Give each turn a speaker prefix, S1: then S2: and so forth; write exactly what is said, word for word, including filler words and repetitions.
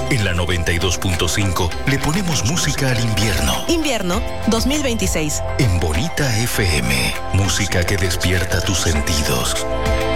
S1: En la noventa y dos punto cinco le ponemos música al invierno.
S2: Invierno dos mil veintiséis.
S1: En Bonita F M, música que despierta tus sentidos.